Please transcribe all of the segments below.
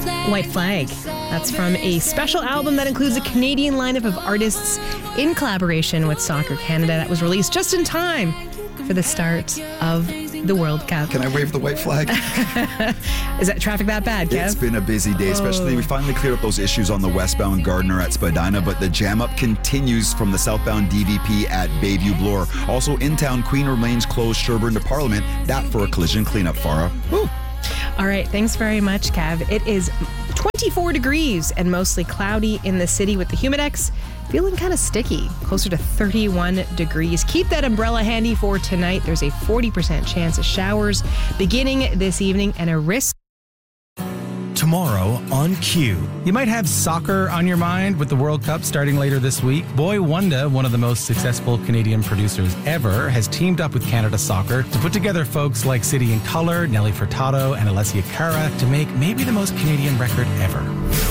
White Flag. That's from a special album that includes a Canadian lineup of artists in collaboration with Soccer Canada that was released just in time for the start of the World Cup. Can I wave the white flag? Is that traffic that bad, Kev? It's been a busy day, especially we finally cleared up those issues on the westbound Gardiner at Spadina, but the jam up continues from the southbound DVP at Bayview Bloor. Also in town, Queen remains closed Sherbourne to Parliament. That for a collision cleanup, Farah. Woo. All right, thanks very much, Kev. It is 24 degrees and mostly cloudy in the city with the Humidex feeling kind of sticky, closer to 31 degrees. Keep that umbrella handy for tonight. There's a 40% chance of showers beginning this evening and a risk. Tomorrow on Q. You might have soccer on your mind with the World Cup starting later this week. Boy Wonder, one of the most successful Canadian producers ever, has teamed up with Canada Soccer to put together folks like City in Colour, Nelly Furtado, and Alessia Cara to make maybe the most Canadian record ever.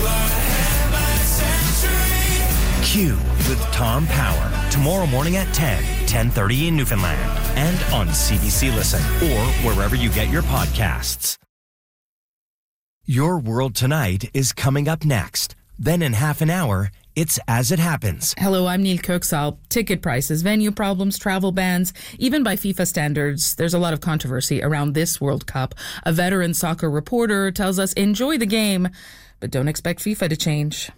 Q with Tom Power. Tomorrow morning at 10:30 in Newfoundland. And on CBC Listen or wherever you get your podcasts. Your World Tonight is coming up next. Then in half an hour, it's As It Happens. Hello, I'm Neil Kirksall. Ticket prices, venue problems, travel bans, even by FIFA standards, there's a lot of controversy around this World Cup. A veteran soccer reporter tells us enjoy the game, but don't expect FIFA to change.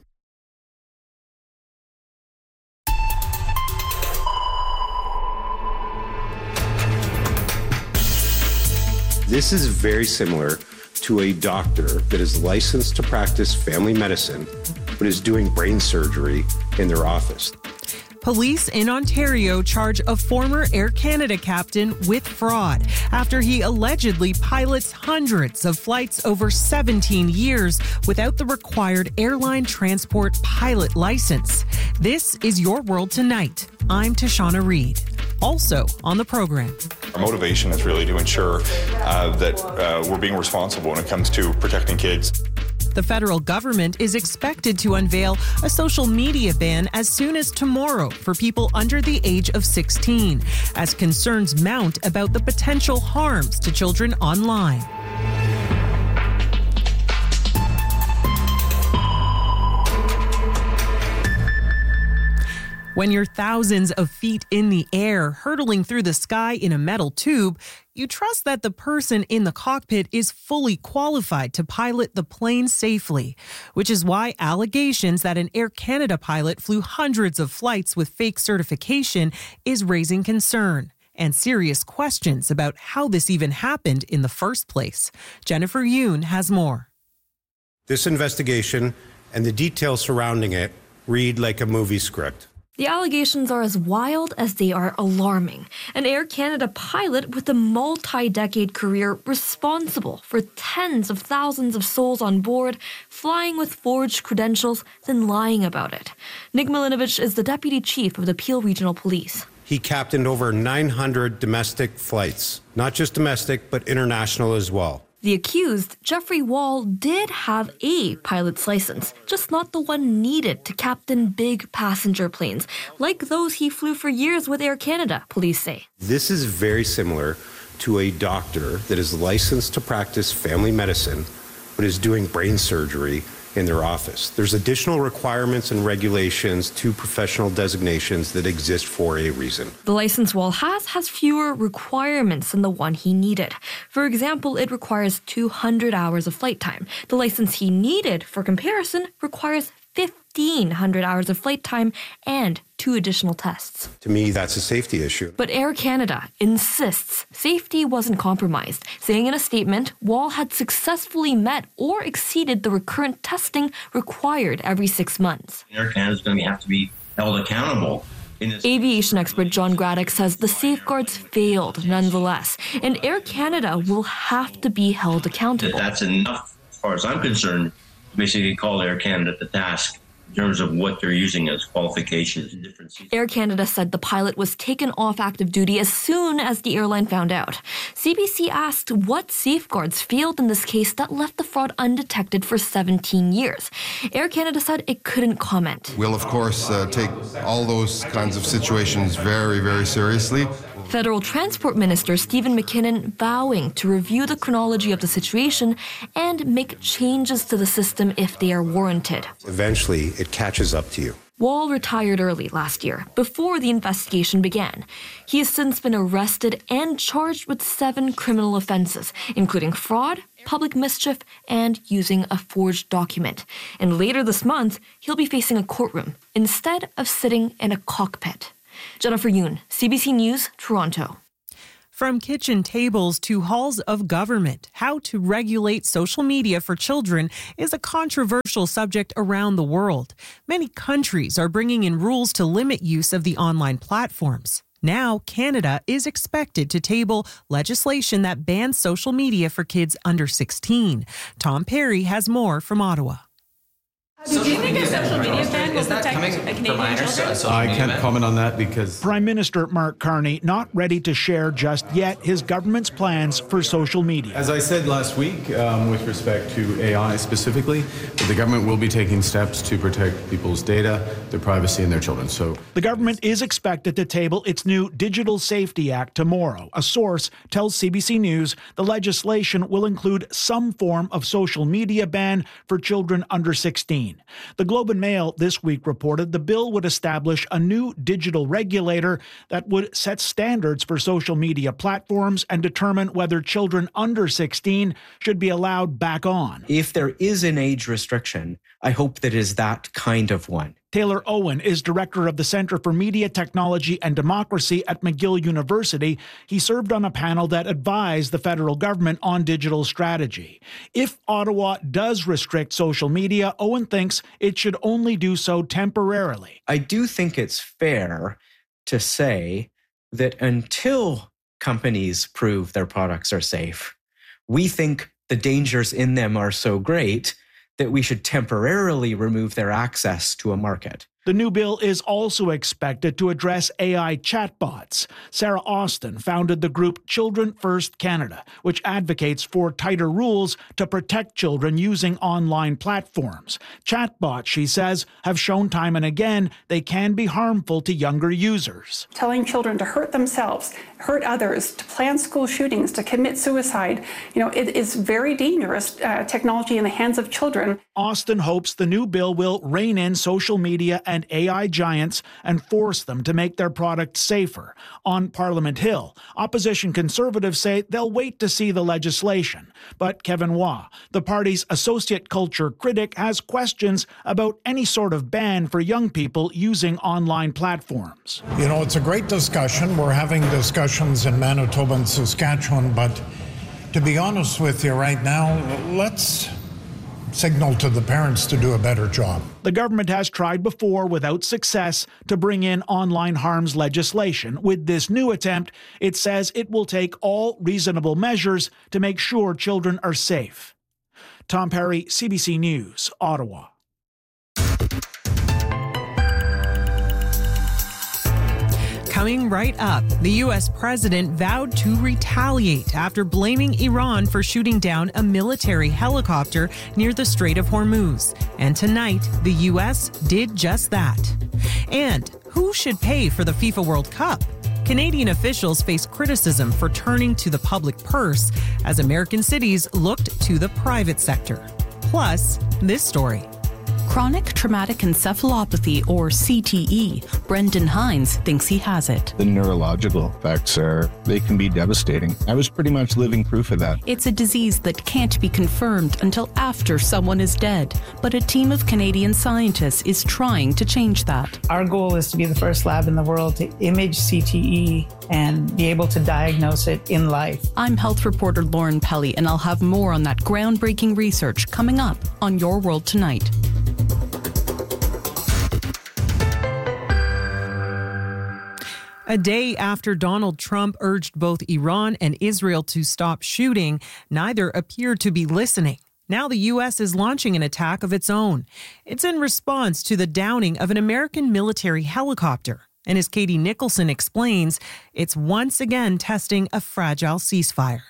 This is very similar to a doctor that is licensed to practice family medicine, but is doing brain surgery in their office. Police in Ontario charge a former Air Canada captain with fraud after he allegedly pilots hundreds of flights over 17 years without the required airline transport pilot license. This is Your World Tonight. I'm Tashana Reed. Also on the program. Our motivation is really to ensure that we're being responsible when it comes to protecting kids. The federal government is expected to unveil a social media ban as soon as tomorrow for people under the age of 16, as concerns mount about the potential harms to children online. When you're thousands of feet in the air, hurtling through the sky in a metal tube, you trust that the person in the cockpit is fully qualified to pilot the plane safely, which is why allegations that an Air Canada pilot flew hundreds of flights with fake certification is raising concern and serious questions about how this even happened in the first place. Jennifer Yoon has more. This investigation and the details surrounding it read like a movie script. The allegations are as wild as they are alarming. An Air Canada pilot with a multi-decade career responsible for tens of thousands of souls on board, flying with forged credentials, then lying about it. Nick Milinovich is the deputy chief of the Peel Regional Police. He captained over 900 domestic flights, not just domestic, but international as well. The accused, Jeffrey Wall, did have a pilot's license, just not the one needed to captain big passenger planes, like those he flew for years with Air Canada, police say. This is very similar to a doctor that is licensed to practice family medicine, but is doing brain surgery in their office. There's additional requirements and regulations to professional designations that exist for a reason. The license Wall has fewer requirements than the one he needed. For example, it requires 200 hours of flight time. The license he needed, for comparison, requires 1,500 hours of flight time and 2 additional tests. To me, that's a safety issue. But Air Canada insists safety wasn't compromised, saying in a statement, Wall had successfully met or exceeded the recurrent testing required every 6 months. Air Canada is going to have to be held accountable. Aviation expert John Graddick says the safeguards failed nonetheless, and Air Canada will have to be held accountable. That's enough, as far as I'm concerned, to basically call Air Canada to task in terms of what they're using as qualifications. Air Canada said the pilot was taken off active duty as soon as the airline found out. CBC asked what safeguards failed in this case that left the fraud undetected for 17 years. Air Canada said it couldn't comment. We'll, of course, take all those kinds of situations very, very seriously. Federal Transport Minister Stephen McKinnon vowing to review the chronology of the situation and make changes to the system if they are warranted. Eventually, it catches up to you. Wall retired early last year, before the investigation began. He has since been arrested and charged with 7 criminal offenses, including fraud, public mischief, and using a forged document. And later this month, he'll be facing a courtroom instead of sitting in a cockpit. Jennifer Yoon, CBC News, Toronto. From kitchen tables to halls of government, how to regulate social media for children is a controversial subject around the world. Many countries are bringing in rules to limit use of the online platforms. Now, Canada is expected to table legislation that bans social media for kids under 16. Tom Perry has more from Ottawa. Do you think a social media ban will protect Canadian children? I can't comment on that because Prime Minister Mark Carney not ready to share just yet his government's plans for social media. As I said last week, with respect to AI specifically, the government will be taking steps to protect people's data, their privacy, and their children. So the government is expected to table its new Digital Safety Act tomorrow. A source tells CBC News the legislation will include some form of social media ban for children under 16. The Globe and Mail this week reported the bill would establish a new digital regulator that would set standards for social media platforms and determine whether children under 16 should be allowed back on. If there is an age restriction, I hope that is that kind of one. Taylor Owen is director of the Centre for Media Technology and Democracy at McGill University. He served on a panel that advised the federal government on digital strategy. If Ottawa does restrict social media, Owen thinks it should only do so temporarily. I do think it's fair to say that until companies prove their products are safe, we think the dangers in them are so great that we should temporarily remove their access to a market. The new bill is also expected to address AI chatbots. Sarah Austin founded the group Children First Canada, which advocates for tighter rules to protect children using online platforms. Chatbots, she says, have shown time and again they can be harmful to younger users. Telling children to hurt themselves, hurt others, to plan school shootings, to commit suicide, it is very dangerous technology in the hands of children. Austin hopes the new bill will rein in social media and AI giants and force them to make their products safer. On Parliament Hill, opposition Conservatives say they'll wait to see the legislation. But Kevin Waugh, the party's associate culture critic, has questions about any sort of ban for young people using online platforms. It's a great discussion. We're having discussions in Manitoba and Saskatchewan, but to be honest with you right now, let's signal to the parents to do a better job. The government has tried before without success to bring in online harms legislation. With this new attempt, it says it will take all reasonable measures to make sure children are safe. Tom Perry, CBC News, Ottawa. Coming right up, the U.S. president vowed to retaliate after blaming Iran for shooting down a military helicopter near the Strait of Hormuz. And tonight, the U.S. did just that. And who should pay for the FIFA World Cup? Canadian officials face criticism for turning to the public purse as American cities looked to the private sector. Plus, this story. Chronic traumatic encephalopathy, or CTE. Brendan Hines thinks he has it. The neurological effects they can be devastating. I was pretty much living proof of that. It's a disease that can't be confirmed until after someone is dead. But a team of Canadian scientists is trying to change that. Our goal is to be the first lab in the world to image CTE and be able to diagnose it in life. I'm health reporter Lauren Pelly, and I'll have more on that groundbreaking research coming up on Your World Tonight. A day after Donald Trump urged both Iran and Israel to stop shooting, neither appeared to be listening. Now the U.S. is launching an attack of its own. It's in response to the downing of an American military helicopter. And as Katie Nicholson explains, it's once again testing a fragile ceasefire.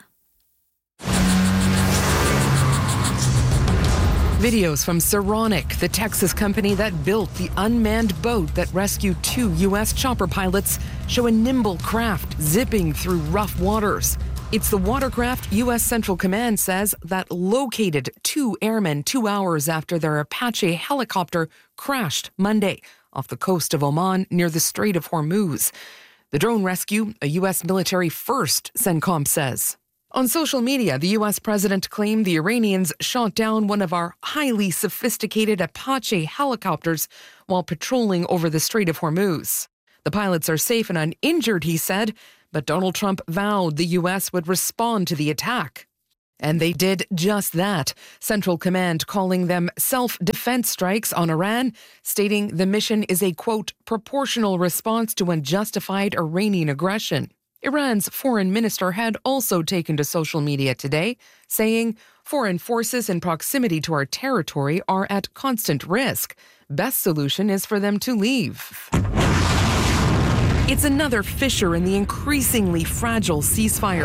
Videos from Saronic, the Texas company that built the unmanned boat that rescued 2 U.S. chopper pilots, show a nimble craft zipping through rough waters. It's the watercraft U.S. Central Command says that located 2 airmen 2 hours after their Apache helicopter crashed Monday off the coast of Oman near the Strait of Hormuz. The drone rescue, a U.S. military first, CENTCOM says. On social media, the U.S. president claimed the Iranians shot down one of our highly sophisticated Apache helicopters while patrolling over the Strait of Hormuz. The pilots are safe and uninjured, he said, but Donald Trump vowed the U.S. would respond to the attack. And they did just that, Central Command calling them self-defense strikes on Iran, stating the mission is a, quote, proportional response to unjustified Iranian aggression. Iran's foreign minister had also taken to social media today, saying foreign forces in proximity to our territory are at constant risk. Best solution is for them to leave. It's another fissure in the increasingly fragile ceasefire.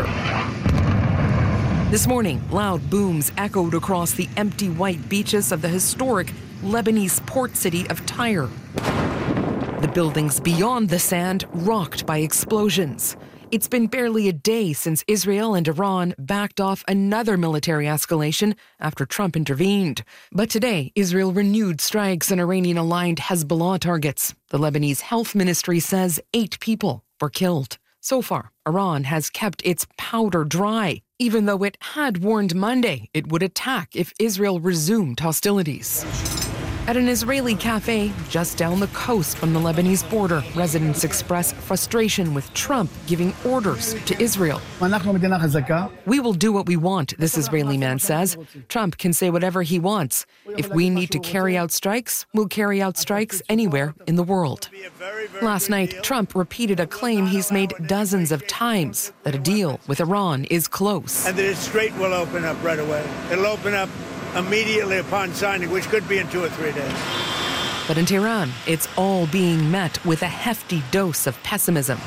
This morning, loud booms echoed across the empty white beaches of the historic Lebanese port city of Tyre. The buildings beyond the sand rocked by explosions. It's been barely a day since Israel and Iran backed off another military escalation after Trump intervened. But today, Israel renewed strikes on Iranian-aligned Hezbollah targets. The Lebanese health ministry says 8 people were killed. So far, Iran has kept its powder dry, even though it had warned Monday it would attack if Israel resumed hostilities. At an Israeli cafe just down the coast from the Lebanese border, residents express frustration with Trump giving orders to Israel. We will do what we want, this Israeli man says. Trump can say whatever he wants. If we need to carry out strikes, we'll carry out strikes anywhere in the world. Last night, Trump repeated a claim he's made dozens of times, that a deal with Iran is close. And the Strait will open up right away. It'll open up immediately upon signing, which could be in 2 or 3 days. But in Tehran, it's all being met with a hefty dose of pessimism.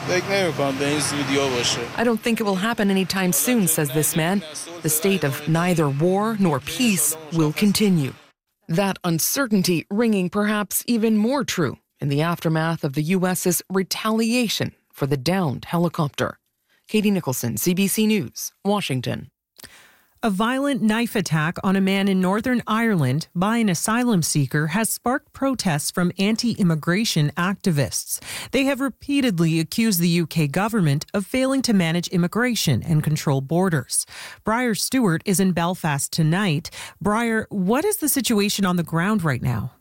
I don't think it will happen anytime soon, says this man. The state of neither war nor peace will continue. That uncertainty ringing perhaps even more true in the aftermath of the U.S.'s retaliation for the downed helicopter. Katie Nicholson, CBC News, Washington. A violent knife attack on a man in Northern Ireland by an asylum seeker has sparked protests from anti-immigration activists. They have repeatedly accused the UK government of failing to manage immigration and control borders. Briar Stewart is in Belfast tonight. Briar, what is the situation on the ground right now?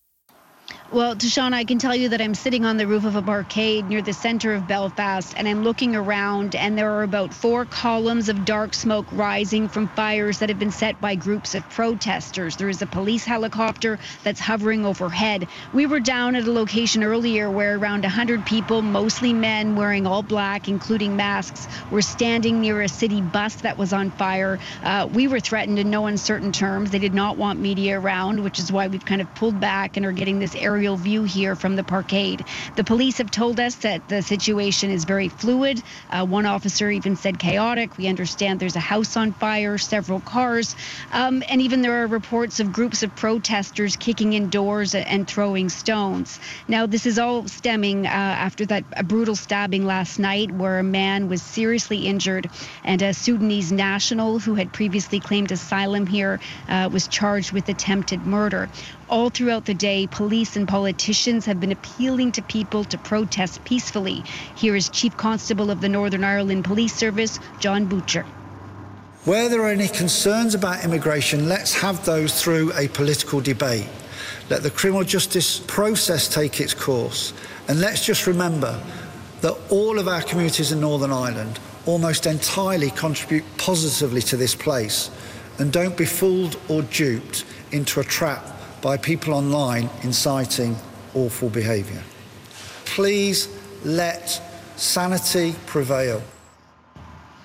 Well, Tashana, I can tell you that I'm sitting on the roof of a barcade near the center of Belfast, and I'm looking around, and there are about 4 columns of dark smoke rising from fires that have been set by groups of protesters. There is a police helicopter that's hovering overhead. We were down at a location earlier where around 100 people, mostly men wearing all black, including masks, were standing near a city bus that was on fire. We were threatened in no uncertain terms. They did not want media around, which is why we've kind of pulled back and are getting this aerial view here from the parkade. The police have told us that the situation is very fluid. One officer even said chaotic. We understand there's a house on fire, several cars, and even there are reports of groups of protesters kicking in doors and throwing stones. Now, this is all stemming after a brutal stabbing last night where a man was seriously injured, and a Sudanese national who had previously claimed asylum here was charged with attempted murder. All throughout the day, police and politicians have been appealing to people to protest peacefully. Here is Chief Constable of the Northern Ireland Police Service, John Butcher. Where there are any concerns about immigration, let's have those through a political debate. Let the criminal justice process take its course. And let's just remember that all of our communities in Northern Ireland almost entirely contribute positively to this place. And don't be fooled or duped into a trap by people online inciting awful behaviour. Please let sanity prevail.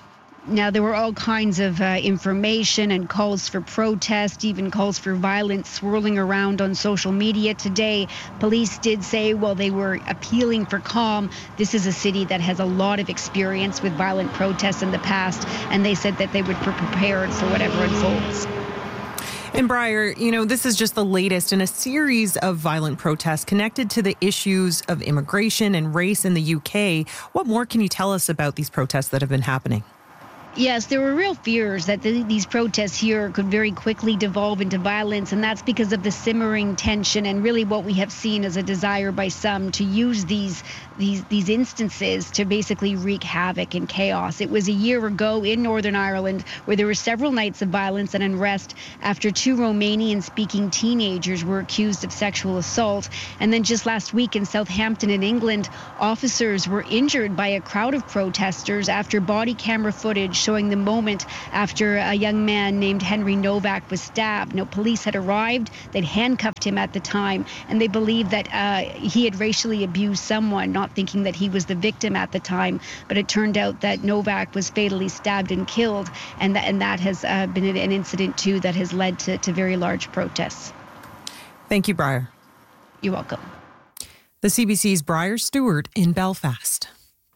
Now, there were all kinds of information and calls for protest, even calls for violence swirling around on social media today. Police did say, while they were appealing for calm, this is a city that has a lot of experience with violent protests in the past, and they said that they would be prepared for whatever unfolds. And Briar, this is just the latest in a series of violent protests connected to the issues of immigration and race in the UK. What more can you tell us about these protests that have been happening? Yes, there were real fears that these protests here could very quickly devolve into violence, and that's because of the simmering tension and really what we have seen as a desire by some to use these instances to basically wreak havoc and chaos. It was a year ago in Northern Ireland where there were several nights of violence and unrest after 2 Romanian-speaking teenagers were accused of sexual assault. And then just last week in Southampton in England, officers were injured by a crowd of protesters after body camera footage showing the moment after a young man named Henry Novak was stabbed. Now, police had arrived, they'd handcuffed him at the time, and they believed that he had racially abused someone, not thinking that he was the victim at the time. But it turned out that Novak was fatally stabbed and killed, and that has been an incident, too, that has led to very large protests. Thank you, Briar. You're welcome. The CBC's Briar Stewart in Belfast.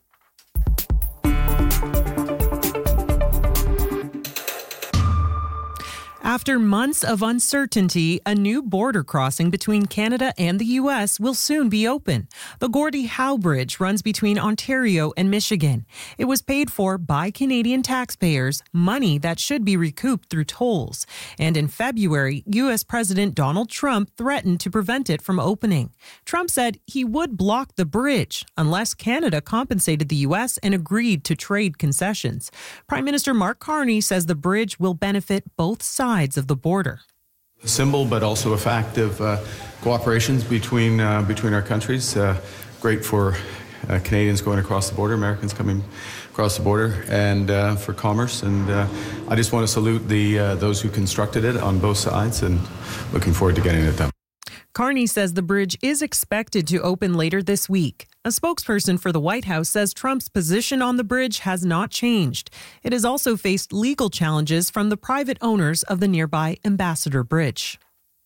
After months of uncertainty, a new border crossing between Canada and the U.S. will soon be open. The Gordie Howe Bridge runs between Ontario and Michigan. It was paid for by Canadian taxpayers, money that should be recouped through tolls. And in February, U.S. President Donald Trump threatened to prevent it from opening. Trump said he would block the bridge unless Canada compensated the U.S. and agreed to trade concessions. Prime Minister Mark Carney says the bridge will benefit both sides of the border. A symbol, but also a fact of cooperation between our countries. Great for Canadians going across the border, Americans coming across the border, and for commerce. And I just want to salute those who constructed it on both sides, and looking forward to getting it done. Carney says the bridge is expected to open later this week. A spokesperson for the White House says Trump's position on the bridge has not changed. It has also faced legal challenges from the private owners of the nearby Ambassador Bridge.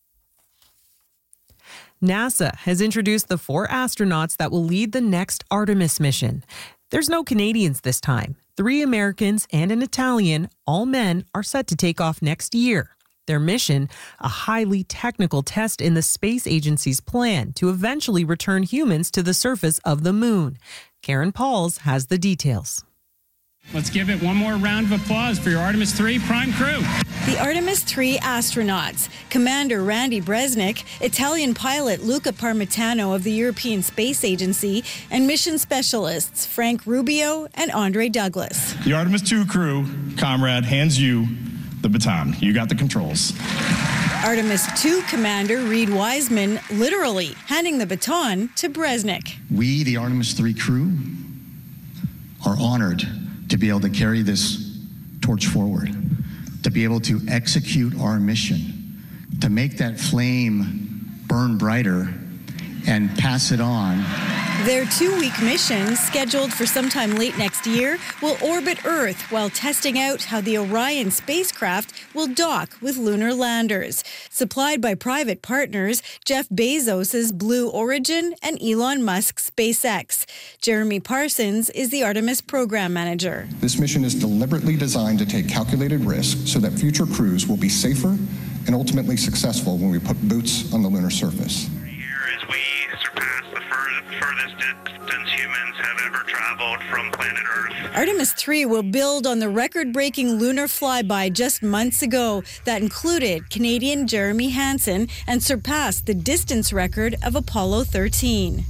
NASA has introduced the 4 astronauts that will lead the next Artemis mission. There's no Canadians this time. 3 Americans and an Italian, all men, are set to take off next year. Their mission, a highly technical test in the space agency's plan to eventually return humans to the surface of the moon. Karen Pauls has the details. Let's give it one more round of applause for your Artemis 3 prime crew. The Artemis 3 astronauts, Commander Randy Bresnik, Italian pilot Luca Parmitano of the European Space Agency, and mission specialists Frank Rubio and Andre Douglas. The Artemis 2 crew, comrade, hands you the baton. You got the controls. Artemis 2 Commander Reed Wiseman literally handing the baton to Bresnik. We, the Artemis 3 crew, are honored to be able to carry this torch forward, to be able to execute our mission, to make that flame burn brighter and pass it on. Their 2-week mission, scheduled for sometime late next year, will orbit Earth while testing out how the Orion spacecraft will dock with lunar landers. Supplied by private partners, Jeff Bezos' Blue Origin and Elon Musk's SpaceX. Jeremy Parsons is the Artemis program manager. This mission is deliberately designed to take calculated risks so that future crews will be safer and ultimately successful when we put boots on the lunar surface. As we surpass the furthest distance humans have ever traveled from planet Earth. Artemis 3 will build on the record-breaking lunar flyby just months ago that included Canadian Jeremy Hansen and surpassed the distance record of Apollo 13.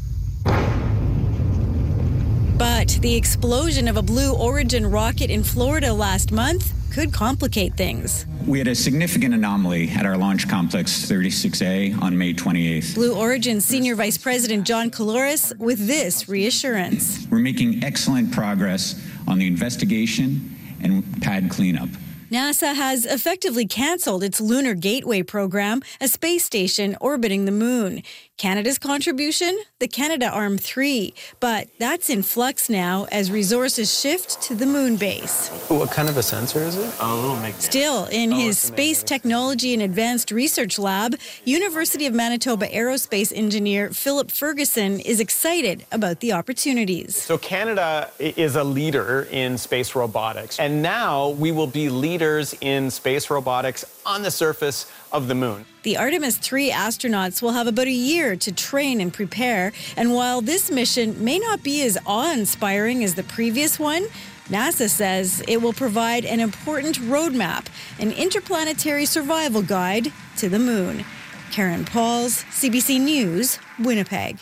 But the explosion of a Blue Origin rocket in Florida last month could complicate things. We had a significant anomaly at our launch complex 36A on May 28th. Blue Origin Senior Vice President John Caloris with this reassurance. We're making excellent progress on the investigation and pad cleanup. NASA has effectively canceled its Lunar Gateway program, a space station orbiting the moon. Canada's contribution? The Canadarm3. But that's in flux now as resources shift to the moon base. What kind of a sensor is it? Still, in his Space Technology and Advanced Research Lab, University of Manitoba aerospace engineer Philip Ferguson is excited about the opportunities. So Canada is a leader in space robotics, and now we will be leaders in space robotics on the surface of the moon. The Artemis 3 astronauts will have about a year to train and prepare, and while this mission may not be as awe-inspiring as the previous one, NASA says it will provide an important roadmap, an interplanetary survival guide to the moon. Karen Pauls, CBC News, Winnipeg.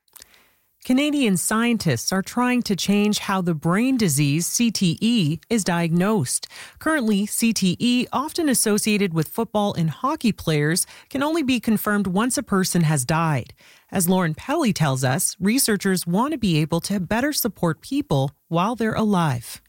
Canadian scientists are trying to change how the brain disease CTE is diagnosed. Currently, CTE, often associated with football and hockey players, can only be confirmed once a person has died. As Lauren Pelly tells us, researchers want to be able to better support people while they're alive.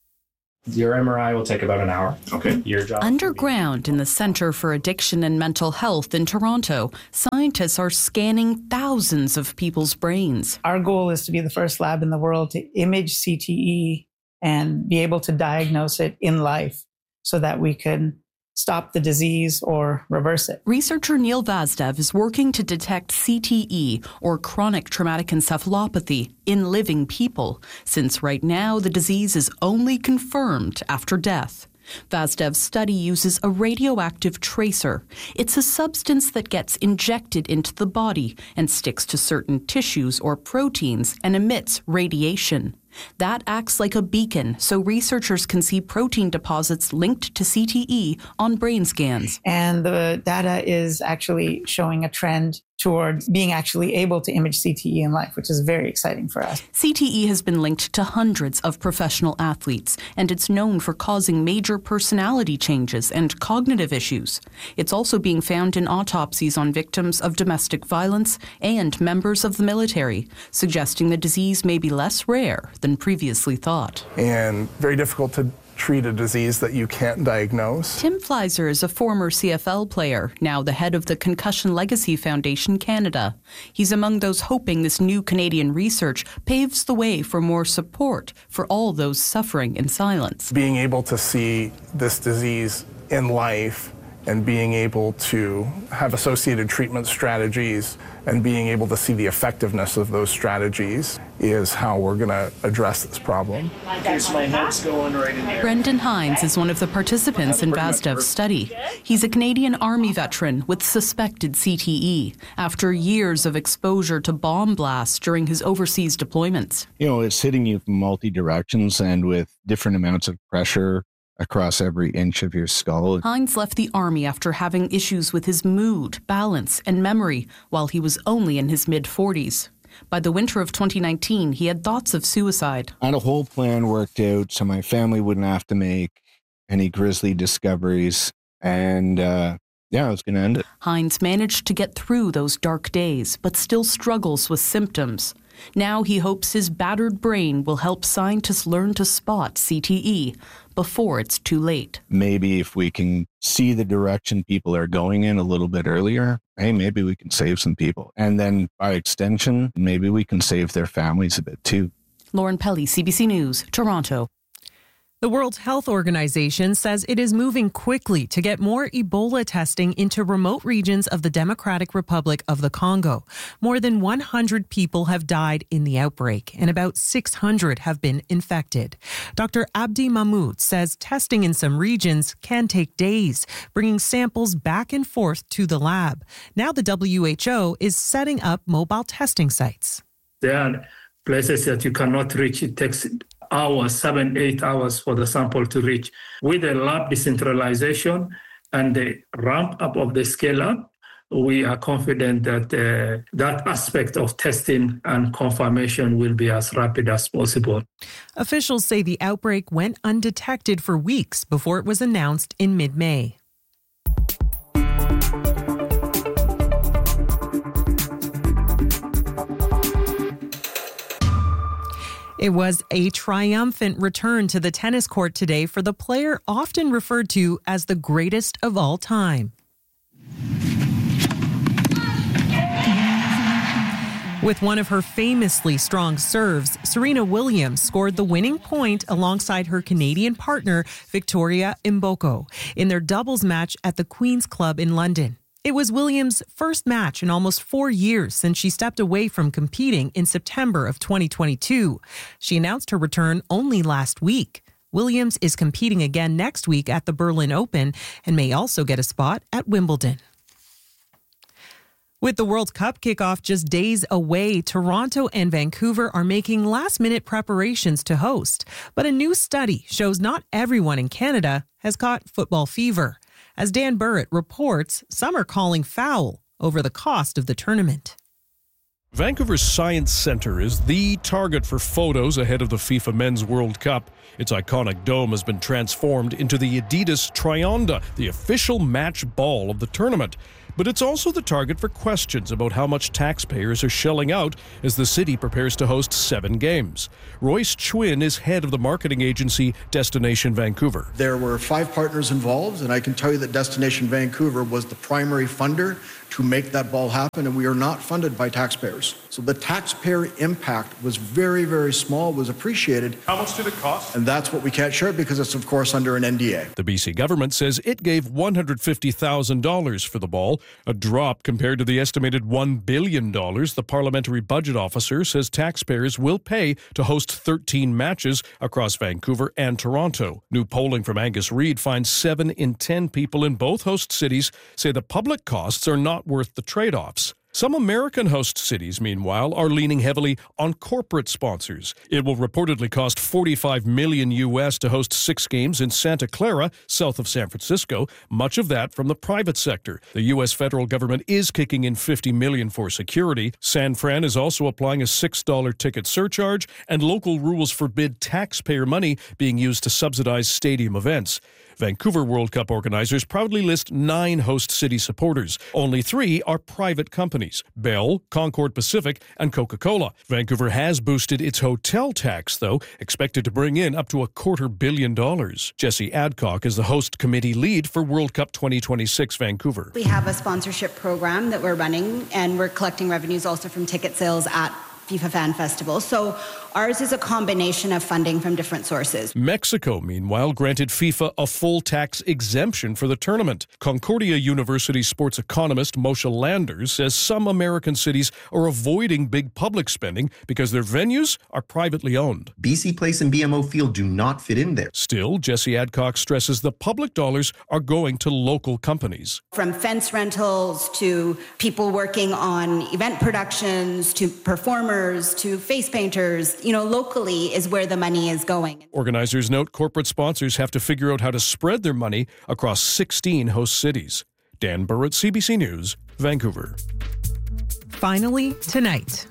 Your MRI will take about an hour. Okay. Your job. Underground in the Centre for Addiction and Mental Health in Toronto, scientists are scanning thousands of people's brains. Our goal is to be the first lab in the world to image CTE and be able to diagnose it in life so that we can stop the disease or reverse it. Researcher Neil Vazdev is working to detect CTE, or chronic traumatic encephalopathy, in living people, since right now the disease is only confirmed after death. Vazdev's study uses a radioactive tracer. It's a substance that gets injected into the body and sticks to certain tissues or proteins and emits radiation. That acts like a beacon, so researchers can see protein deposits linked to CTE on brain scans. And the data is actually showing a trend towards being actually able to image CTE in life, which is very exciting for us. CTE has been linked to hundreds of professional athletes, and it's known for causing major personality changes and cognitive issues. It's also being found in autopsies on victims of domestic violence and members of the military, suggesting the disease may be less rare than previously thought. And very difficult to treat a disease that you can't diagnose. Tim Fleiser is a former CFL player, now the head of the Concussion Legacy Foundation Canada. He's among those hoping this new Canadian research paves the way for more support for all those suffering in silence. Being able to see this disease in life and being able to have associated treatment strategies and being able to see the effectiveness of those strategies is how we're going to address this problem. Here's my head's going right in here. Brendan Hines is one of the participants in Vazdev's study. He's a Canadian Army veteran with suspected CTE after years of exposure to bomb blasts during his overseas deployments. You know, it's hitting you from multi directions and with different amounts of pressure across every inch of your skull. Hines left the Army after having issues with his mood, balance, and memory while he was only in his mid-40s. By the winter of 2019, he had thoughts of suicide. I had a whole plan worked out so my family wouldn't have to make any grisly discoveries. And I was going to end it. Hines managed to get through those dark days, but still struggles with symptoms. Now he hopes his battered brain will help scientists learn to spot CTE before it's too late. Maybe if we can see the direction people are going in a little bit earlier, hey, maybe we can save some people. And then by extension, maybe we can save their families a bit too. Lauren Pelly, CBC News, Toronto. The World Health Organization says it is moving quickly to get more Ebola testing into remote regions of the Democratic Republic of the Congo. More than 100 people have died in the outbreak, and about 600 have been infected. Dr. Abdi Mahmoud says testing in some regions can take days, bringing samples back and forth to the lab. Now the WHO is setting up mobile testing sites. There are places that you cannot reach. It takes hours, 7-8 hours for the sample to reach. With the lab decentralization and the ramp up of the scale up, we are confident that that aspect of testing and confirmation will be as rapid as possible. Officials say the outbreak went undetected for weeks before it was announced in mid-May. It was a triumphant return to the tennis court today for the player often referred to as the greatest of all time. With one of her famously strong serves, Serena Williams scored the winning point alongside her Canadian partner, Victoria Mboko, in their doubles match at the Queen's Club in London. It was Williams' first match in almost 4 years since she stepped away from competing in September of 2022. She announced her return only last week. Williams is competing again next week at the Berlin Open and may also get a spot at Wimbledon. With the World Cup kickoff just days away, Toronto and Vancouver are making last-minute preparations to host. But a new study shows not everyone in Canada has caught football fever. As Dan Burrett reports, some are calling foul over the cost of the tournament. Vancouver's Science Centre is the target for photos ahead of the FIFA Men's World Cup. Its iconic dome has been transformed into the Adidas Trionda, the official match ball of the tournament. But it's also the target for questions about how much taxpayers are shelling out as the city prepares to host 7 games. Royce Chwin is head of the marketing agency Destination Vancouver. There were 5 partners involved, and I can tell you that Destination Vancouver was the primary funder to make that ball happen, and we are not funded by taxpayers. So the taxpayer impact was very, very small, was appreciated. How much did it cost? And that's what we can't share because it's, of course, under an NDA. The BC government says it gave $150,000 for the ball, a drop compared to the estimated $1 billion the Parliamentary Budget Officer says taxpayers will pay to host 13 matches across Vancouver and Toronto. New polling from Angus Reid finds 7 in 10 people in both host cities say the public costs are not worth the trade-offs. Some American host cities, meanwhile, are leaning heavily on corporate sponsors. It will reportedly cost $45 million to host 6 games in Santa Clara, south of San Francisco, much of that from the private sector. The U.S. federal government is kicking in $50 million for security. San Fran is also applying a $6 ticket surcharge, and local rules forbid taxpayer money being used to subsidize stadium events. Vancouver World Cup organizers proudly list 9 host city supporters. Only 3 are private companies: Bell, Concord Pacific, and Coca-Cola. Vancouver has boosted its hotel tax, though, expected to bring in up to $250 million. Jesse Adcock is the host committee lead for World Cup 2026 Vancouver. We have a sponsorship program that we're running, and we're collecting revenues also from ticket sales at FIFA Fan Festival. So ours is a combination of funding from different sources. Mexico, meanwhile, granted FIFA a full tax exemption for the tournament. Concordia University sports economist Moshe Landers says some American cities are avoiding big public spending because their venues are privately owned. BC Place and BMO Field do not fit in there. Still, Jesse Adcock stresses the public dollars are going to local companies. From fence rentals to people working on event productions to performers to face painters, locally is where the money is going. Organizers note corporate sponsors have to figure out how to spread their money across 16 host cities. Dan Burrett, CBC News, Vancouver. Finally, tonight.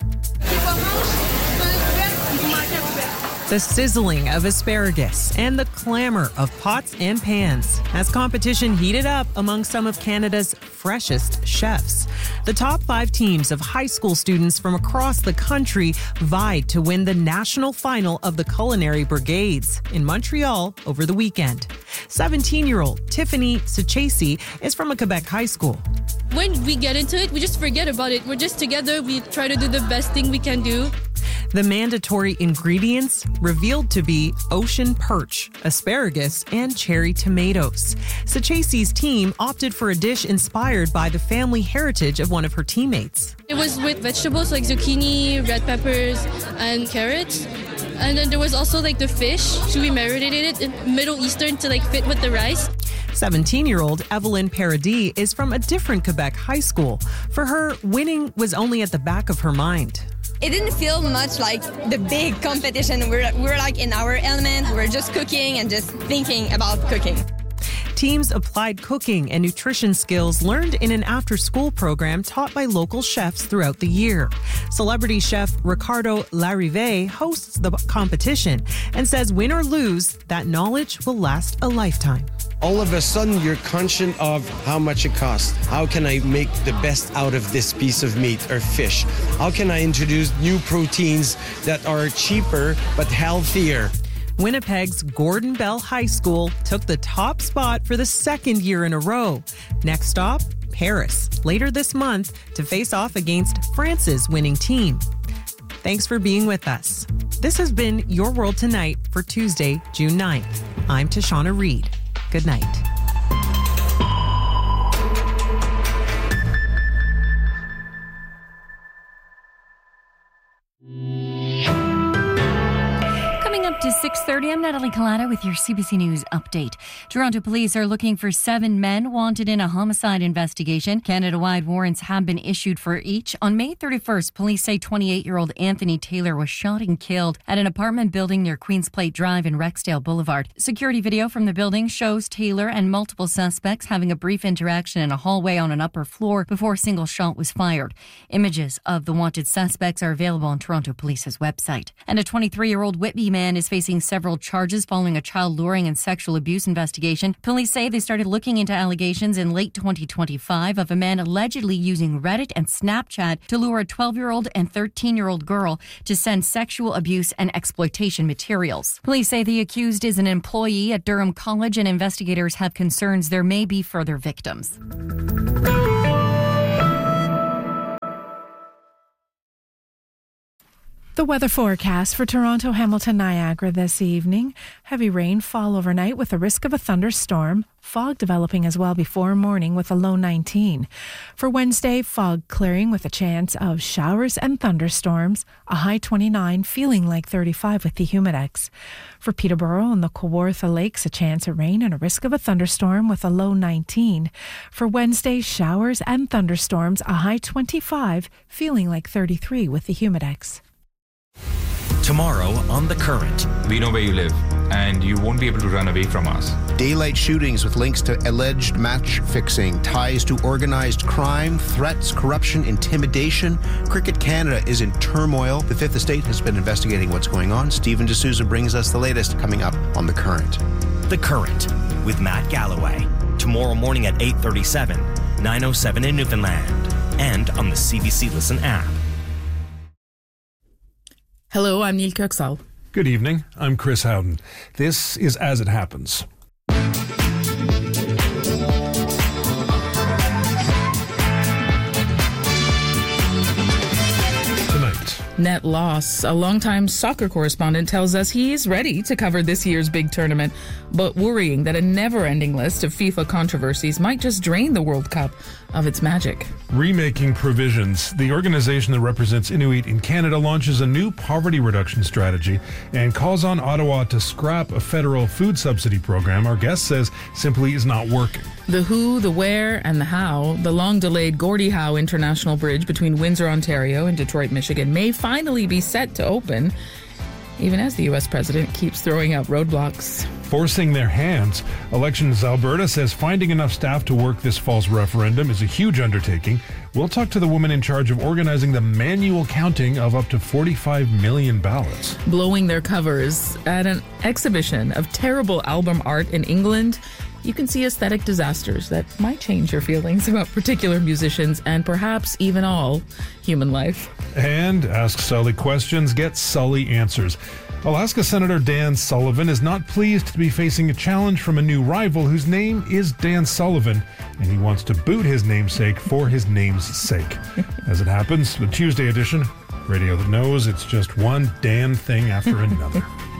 The sizzling of asparagus and the clamor of pots and pans as competition heated up among some of Canada's freshest chefs. The top 5 teams of high school students from across the country vied to win the national final of the Culinary Brigades in Montreal over the weekend. 17-year-old Tiffany Sachesi is from a Quebec high school. When we get into it, we just forget about it. We're just together. We try to do the best thing we can do. The mandatory ingredients revealed to be ocean perch, asparagus, and cherry tomatoes. Sachesi's team opted for a dish inspired by the family heritage of one of her teammates. It was with vegetables like zucchini, red peppers, and carrots. And then there was also the fish. So we marinated it in Middle Eastern to fit with the rice. 17-year-old Evelyn Paradis is from a different Quebec high school. For her, winning was only at the back of her mind. It didn't feel much like the big competition. We're in our element. We're just cooking and just thinking about cooking. Teams applied cooking and nutrition skills learned in an after-school program taught by local chefs throughout the year. Celebrity chef Ricardo Larive hosts the competition and says win or lose, that knowledge will last a lifetime. All of a sudden, you're conscious of how much it costs. How can I make the best out of this piece of meat or fish? How can I introduce new proteins that are cheaper but healthier? Winnipeg's Gordon Bell High School took the top spot for the 2nd year in a row. Next stop, Paris later this month to face off against France's winning team. Thanks for being with us. This has been Your World Tonight for Tuesday, June 9th. I'm Tashana Reed. Good night. Up to 6:30, I'm Natalie Collada with your CBC News update. Toronto police are looking for 7 men wanted in a homicide investigation. Canada-wide warrants have been issued for each. On May 31st, police say 28-year-old Anthony Taylor was shot and killed at an apartment building near Queens Plate Drive and Rexdale Boulevard. Security video from the building shows Taylor and multiple suspects having a brief interaction in a hallway on an upper floor before a single shot was fired. Images of the wanted suspects are available on Toronto Police's website. And a 23-year-old Whitby man is facing several charges following a child luring and sexual abuse investigation. Police say they started looking into allegations in late 2025 of a man allegedly using Reddit and Snapchat to lure a 12-year-old and 13-year-old girl to send sexual abuse and exploitation materials. Police say the accused is an employee at Durham College, and investigators have concerns there may be further victims. The weather forecast for Toronto, Hamilton, Niagara this evening. Heavy rainfall overnight with a risk of a thunderstorm. Fog developing as well before morning with a low 19. For Wednesday, fog clearing with a chance of showers and thunderstorms. A high 29, feeling like 35 with the humidex. For Peterborough and the Kawartha Lakes, a chance of rain and a risk of a thunderstorm with a low 19. For Wednesday, showers and thunderstorms. A high 25, feeling like 33 with the humidex. Tomorrow on The Current. We know where you live, and you won't be able to run away from us. Daylight shootings with links to alleged match fixing, ties to organized crime, threats, corruption, intimidation. Cricket Canada is in turmoil. The Fifth Estate has been investigating what's going on. Stephen D'Souza brings us the latest coming up on The Current. The Current with Matt Galloway. Tomorrow morning at 8:37, 9:07 in Newfoundland, and on the CBC Listen app. Hello, I'm Neil Kirksall. Good evening. I'm Chris Howden. This is As It Happens. Net loss. A longtime soccer correspondent tells us he is ready to cover this year's big tournament, but worrying that a never-ending list of FIFA controversies might just drain the World Cup of its magic. Remaking Provisions, the organization that represents Inuit in Canada, launches a new poverty reduction strategy and calls on Ottawa to scrap a federal food subsidy program our guest says simply is not working. The who, the where, and the how, the long-delayed Gordie Howe International Bridge between Windsor, Ontario and Detroit, Michigan may finally be set to open, even as the U.S. president keeps throwing out roadblocks. Forcing their hands. Elections Alberta says finding enough staff to work this fall's referendum is a huge undertaking. We'll talk to the woman in charge of organizing the manual counting of up to 45 million ballots. Blowing their covers at an exhibition of terrible album art in England. You can see aesthetic disasters that might change your feelings about particular musicians and perhaps even all human life. And Ask Sully questions, get Sully answers. Alaska Senator Dan Sullivan is not pleased to be facing a challenge from a new rival whose name is Dan Sullivan, and he wants to boot his namesake for his name's sake. As it happens, the Tuesday edition, radio that knows it's just one Dan thing after another.